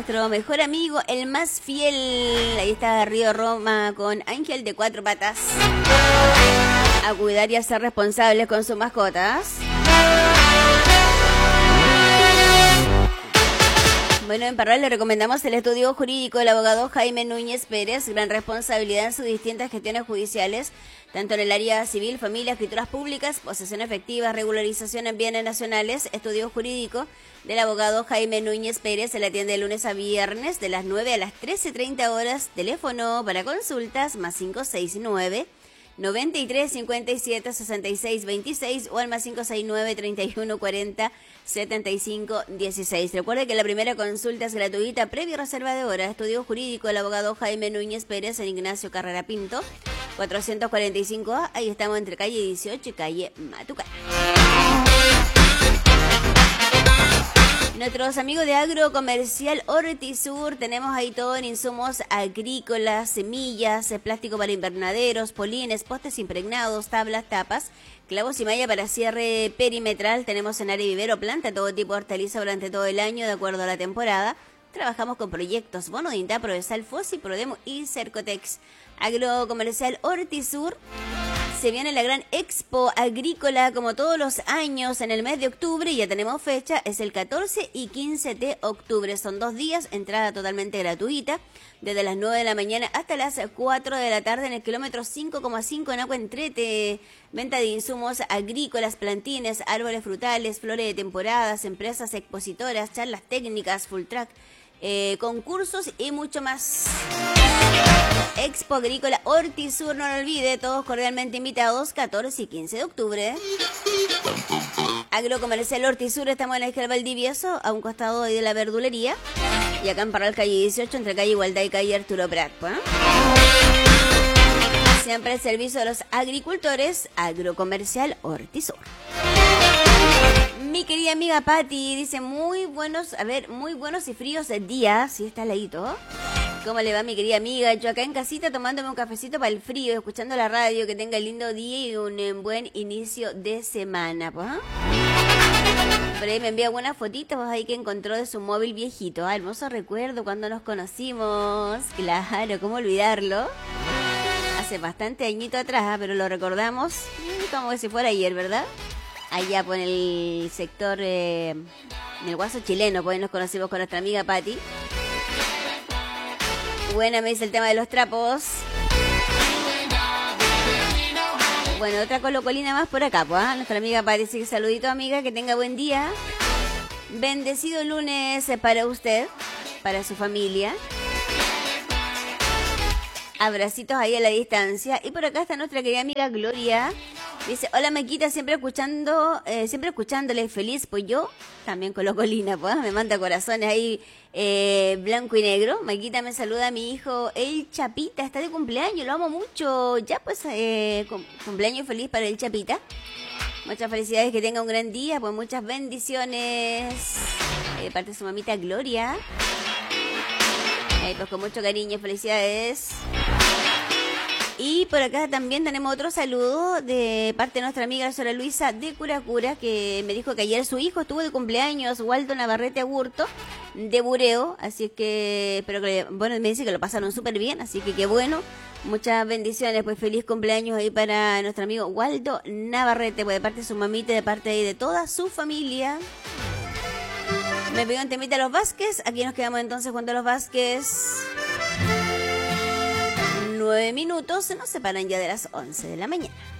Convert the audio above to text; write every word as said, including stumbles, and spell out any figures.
nuestro mejor amigo, el más fiel. Ahí está Río Roma con Ángel de Cuatro Patas. A cuidar y a ser responsables con sus mascotas. Bueno, en Parral le recomendamos el estudio jurídico del abogado Jaime Núñez Pérez, gran responsabilidad en sus distintas gestiones judiciales, tanto en el área civil, familia, escrituras públicas, posesión efectiva, regularización en bienes nacionales. Estudio jurídico del abogado Jaime Núñez Pérez se le atiende de lunes a viernes de las nueve a las trece treinta horas. Teléfono para consultas más cinco seis nueve, noventa y tres, cincuenta y siete, sesenta y seis veintiséis o al más cinco seis nueve, treinta y uno cuarenta, setenta y cinco dieciséis. Recuerde que la primera consulta es gratuita, previa reserva de hora. Estudio jurídico del abogado Jaime Núñez Pérez en Ignacio Carrera Pinto, cuatrocientos cuarenta y cinco A. Ahí estamos entre calle dieciocho y calle Matucana. Nuestros amigos de Agrocomercial Hortisur, tenemos ahí todo en insumos agrícolas, semillas, plástico para invernaderos, polines, postes impregnados, tablas, tapas, clavos y malla para cierre perimetral. Tenemos en área vivero, planta, todo tipo de hortaliza durante todo el año de acuerdo a la temporada. Trabajamos con proyectos Bono de INTA, Prodesal, Fosi, Prodemo y Cercotex. Agrocomercial Hortisur. Se viene la gran expo agrícola como todos los años en el mes de octubre y ya tenemos fecha, es el catorce y quince de octubre. Son dos días, entrada totalmente gratuita, desde las nueve de la mañana hasta las cuatro de la tarde en el kilómetro cinco coma cinco en Acuentrete. Venta de insumos agrícolas, plantines, árboles frutales, flores de temporadas, empresas expositoras, charlas técnicas, full track, eh, concursos y mucho más. Expo Agrícola Hortisur, no lo olvide, todos cordialmente invitados, catorce y quince de octubre. Agrocomercial Hortisur, estamos en la Escala Valdivieso, a un costado de la verdulería. Y acá en Parral, calle dieciocho, entre calle Igualdad y calle Arturo Prat, ¿eh? Siempre el servicio de los agricultores, Agrocomercial Hortisur. Mi querida amiga Patti dice, muy buenos, a ver, muy buenos y fríos días, si está leído. ¿Cómo le va, mi querida amiga? Yo acá en casita tomándome un cafecito para el frío, escuchando la radio, que tenga lindo día y un eh, buen inicio de semana, pues. Por ahí me envía buenas fotitos ahí que encontró de su móvil viejito. Ah, hermoso recuerdo cuando nos conocimos. Claro, ¿cómo olvidarlo? Hace bastante añito atrás, ¿eh? Pero lo recordamos como que si fuera ayer, ¿verdad? Allá por el sector, eh, en el Guaso chileno, pues nos conocimos con nuestra amiga Patti. Buena, me dice el tema de los trapos. Bueno, otra colocolina más por acá, pues, ¿eh? Nuestra amiga parece que saludito, amiga, que tenga buen día. Bendecido lunes para usted, para su familia. Abracitos ahí a la distancia. Y por acá está nuestra querida amiga Gloria. Dice, hola Maquita, siempre escuchando, eh, siempre escuchándole, feliz, pues yo también colocolina, pues, me manda corazones ahí, eh, blanco y negro. Maquita me saluda a mi hijo, el Chapita, está de cumpleaños, lo amo mucho. Ya pues, eh, cumpleaños feliz para el Chapita. Muchas felicidades, que tenga un gran día, pues muchas bendiciones. Eh, parte de su mamita Gloria. Eh, pues con mucho cariño, felicidades. Y por acá también tenemos otro saludo de parte de nuestra amiga Sora Luisa de Curacura, que me dijo que ayer su hijo estuvo de cumpleaños, Waldo Navarrete Agurto, de Bureo. Así que, pero que, bueno, me dice que lo pasaron súper bien, así que qué bueno. Muchas bendiciones, pues feliz cumpleaños ahí para nuestro amigo Waldo Navarrete, pues de parte de su mamita y de parte de toda su familia. Me pidió un temita a los Vázquez, aquí nos quedamos entonces junto a los Vázquez. Nueve minutos, nos separan ya de las once de la mañana.